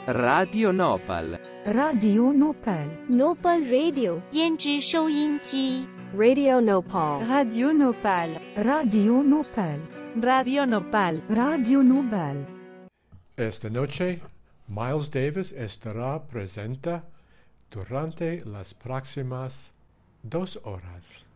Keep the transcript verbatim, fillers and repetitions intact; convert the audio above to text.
Radio Nopal. Radio Nopal. Nopal Radio 胭脂收音机 Radio Nopal. Radio Nopal. Radio Nopal. Radio Nopal. Radio Nopal. Esta noche, Miles Davis estará presente durante las próximas dos horas.